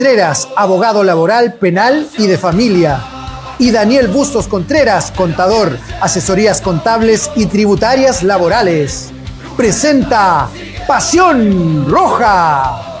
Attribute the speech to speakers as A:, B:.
A: Contreras, abogado laboral, penal y de familia. Y Daniel Bustos Contreras, contador, asesorías contables y tributarias laborales. Presenta Pasión Roja.